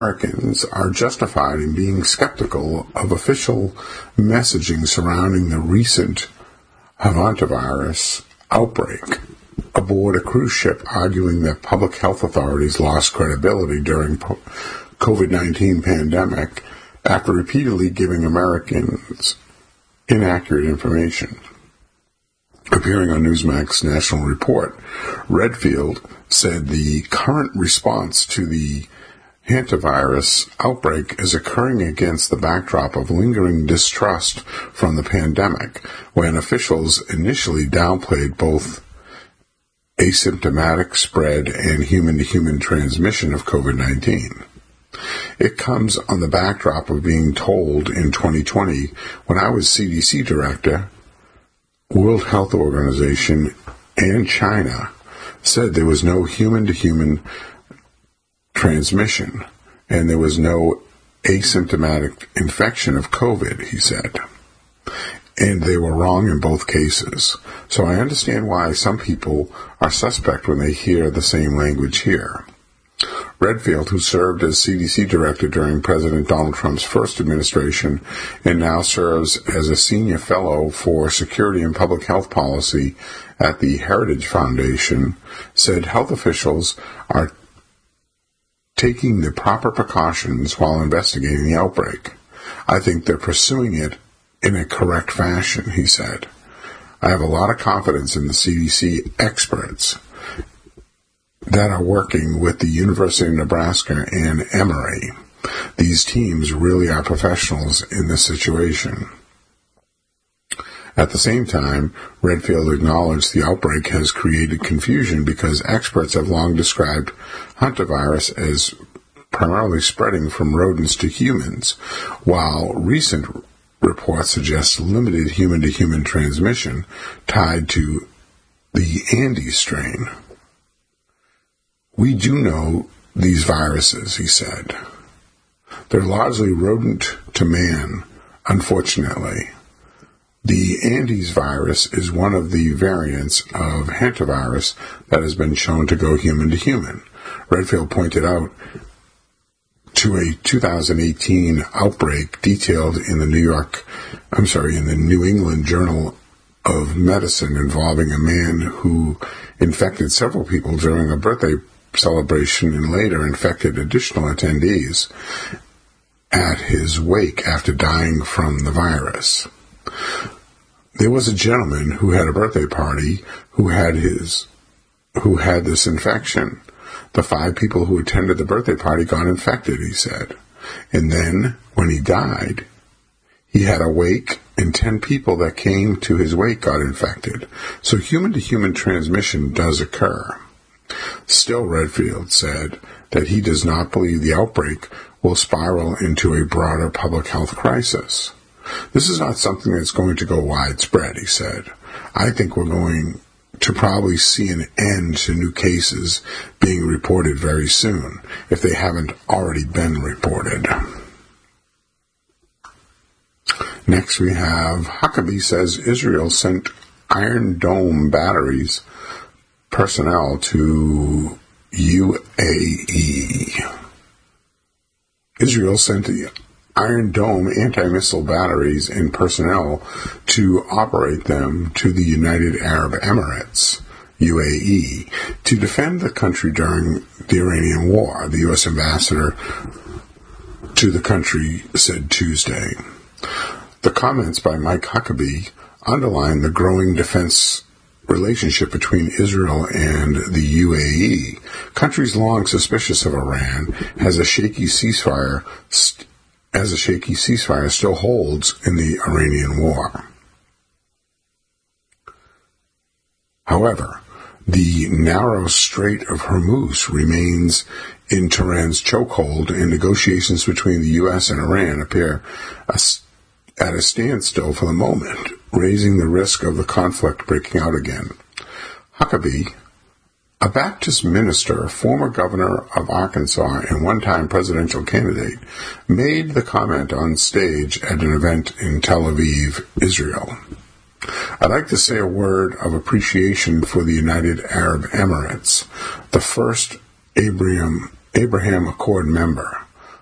Americans are justified in being skeptical of official messaging surrounding the recent hantavirus outbreak aboard a cruise ship, arguing that public health authorities lost credibility during COVID-19 pandemic after repeatedly giving Americans inaccurate information. Appearing on Newsmax National Report, Redfield said the current response to the hantavirus outbreak is occurring against the backdrop of lingering distrust from the pandemic, when officials initially downplayed both asymptomatic spread and human-to-human transmission of COVID-19. It comes on the backdrop of being told in 2020, when I was CDC director, World Health Organization and China said there was no human-to-human transmission, and there was no asymptomatic infection of COVID, he said. And they were wrong in both cases. So I understand why some people are suspect when they hear the same language here. Redfield, who served as CDC director during President Donald Trump's first administration and now serves as a senior fellow for security and public health policy at the Heritage Foundation, said health officials are taking the proper precautions while investigating the outbreak. I think they're pursuing it in a correct fashion, he said. I have a lot of confidence in the CDC experts that are working with the University of Nebraska and Emory. These teams really are professionals in this situation. At the same time, Redfield acknowledged the outbreak has created confusion because experts have long described hantavirus as primarily spreading from rodents to humans, while recent reports suggest limited human-to-human transmission tied to the Andes strain. We do know these viruses, he said. They're largely rodent to man, unfortunately. The Andes virus is one of the variants of hantavirus that has been shown to go human to human. Redfield pointed out to a 2018 outbreak detailed in the New England Journal of Medicine involving a man who infected several people during a birthday celebration and later infected additional attendees at his wake after dying from the virus. There was a gentleman who had a birthday party who had this infection. The 5 people who attended the birthday party got infected, he said. And then, when he died, he had a wake, and 10 people that came to his wake got infected. So human-to-human transmission does occur. Still, Redfield said that he does not believe the outbreak will spiral into a broader public health crisis. This is not something that's going to go widespread, he said. I think we're going to probably see an end to new cases being reported very soon, if they haven't already been reported. Next we have Huckabee says Israel sent Iron Dome batteries personnel to UAE. Israel sent the Iron Dome anti-missile batteries and personnel to operate them to the United Arab Emirates, UAE, to defend the country during the Iranian war, the U.S. ambassador to the country said Tuesday. The comments by Mike Huckabee underline the growing defense relationship between Israel and the UAE. Countries long suspicious of Iran as a shaky ceasefire still holds in the Iranian war. However, the narrow Strait of Hormuz remains in Tehran's chokehold, and negotiations between the U.S. and Iran appear at a standstill for the moment, raising the risk of the conflict breaking out again. Huckabee, a Baptist minister, former governor of Arkansas, and one-time presidential candidate, made the comment on stage at an event in Tel Aviv, Israel. I'd like to say a word of appreciation for the United Arab Emirates, the first Abraham Accord member.